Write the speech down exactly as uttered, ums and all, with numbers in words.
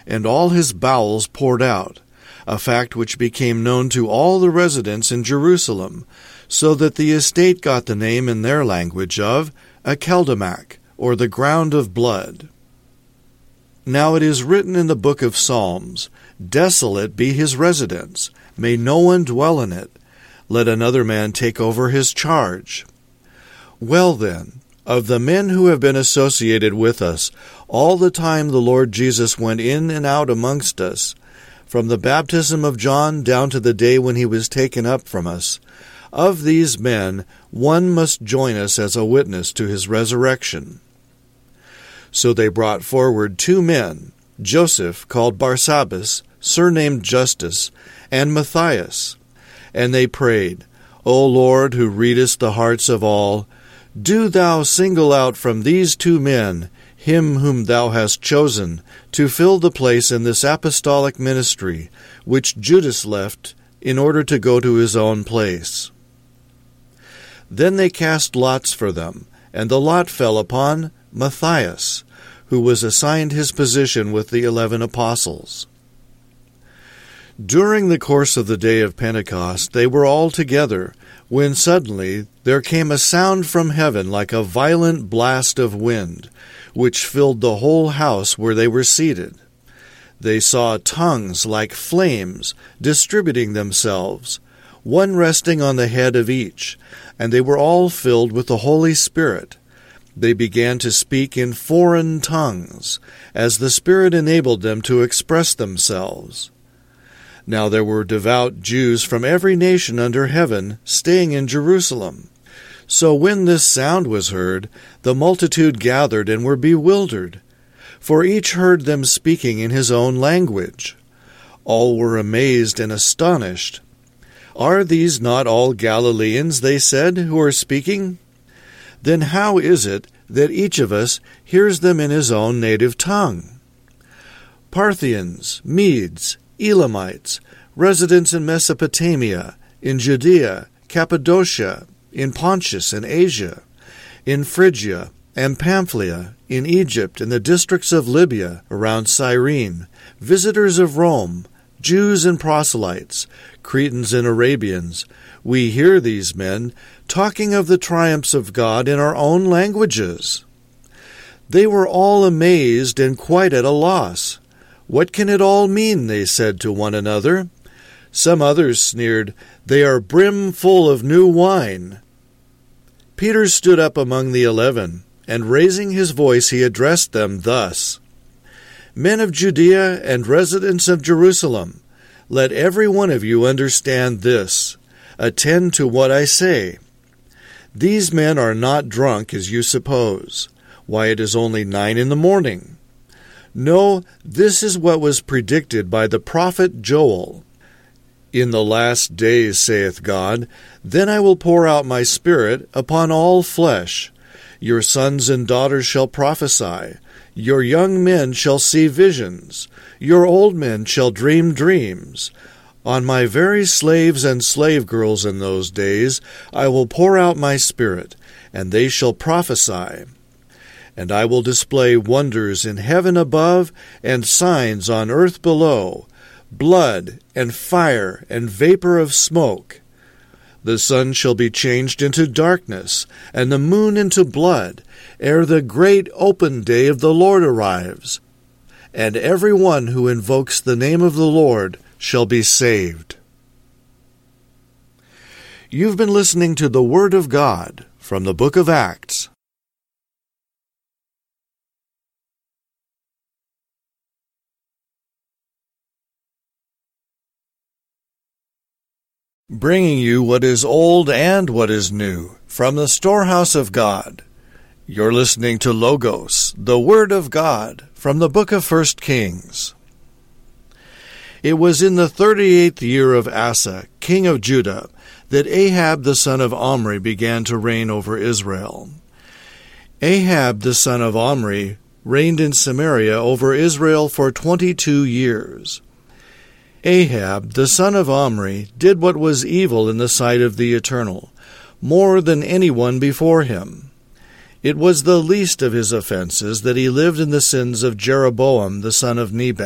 and all his bowels poured out, a fact which became known to all the residents in Jerusalem, so that the estate got the name in their language of Akeldamach, or the ground of blood. Now it is written in the book of Psalms, Desolate be his residence, may no one dwell in it. Let another man take over his charge. Well then, of the men who have been associated with us all the time the Lord Jesus went in and out amongst us, from the baptism of John down to the day when he was taken up from us, of these men one must join us as a witness to his resurrection. So they brought forward two men, Joseph, called Barsabbas, surnamed Justus, and Matthias. And they prayed, O Lord, who readest the hearts of all, do thou single out from these two men him whom thou hast chosen to fill the place in this apostolic ministry, which Judas left in order to go to his own place. Then they cast lots for them, and the lot fell upon Matthias, who was assigned his position with the eleven apostles. During the course of the day of Pentecost they were all together, when suddenly there came a sound from heaven like a violent blast of wind, which filled the whole house where they were seated. They saw tongues like flames distributing themselves, one resting on the head of each, and they were all filled with the Holy Spirit. They began to speak in foreign tongues, as the Spirit enabled them to express themselves. Now there were devout Jews from every nation under heaven staying in Jerusalem. So when this sound was heard, the multitude gathered and were bewildered, for each heard them speaking in his own language. All were amazed and astonished. Are these not all Galileans, they said, who are speaking? Then how is it that each of us hears them in his own native tongue? Parthians, Medes, Elamites, residents in Mesopotamia, in Judea, Cappadocia, in Pontus and Asia, in Phrygia and Pamphylia, in Egypt and the districts of Libya around Cyrene, visitors of Rome, Jews and proselytes, Cretans and Arabians, we hear these men talking of the triumphs of God in our own languages. They were all amazed and quite at a loss. What can it all mean? They said to one another. Some others sneered, they are brimful of new wine. Peter stood up among the eleven, and raising his voice he addressed them thus, Men of Judea and residents of Jerusalem, let every one of you understand this. Attend to what I say. These men are not drunk as you suppose. Why, it is only nine in the morning. No, this is what was predicted by the prophet Joel. In the last days, saith God, then I will pour out my Spirit upon all flesh. Your sons and daughters shall prophesy. Your young men shall see visions. Your old men shall dream dreams. On my very slaves and slave girls in those days I will pour out my Spirit, and they shall prophesy. And I will display wonders in heaven above and signs on earth below, blood and fire and vapor of smoke. The sun shall be changed into darkness, and the moon into blood, ere the great open day of the Lord arrives. And every one who invokes the name of the Lord shall be saved. You've been listening to the Word of God from the book of Acts. Bringing you what is old and what is new from the storehouse of God. You're listening to Logos, the Word of God, from the book of First Kings. It was in the thirty-eighth year of Asa, king of Judah, that Ahab the son of Omri began to reign over Israel. Ahab the son of Omri reigned in Samaria over Israel for twenty-two years. Ahab the son of Omri did what was evil in the sight of the Eternal, more than anyone before him. It was the least of his offenses that he lived in the sins of Jeroboam the son of Nebat.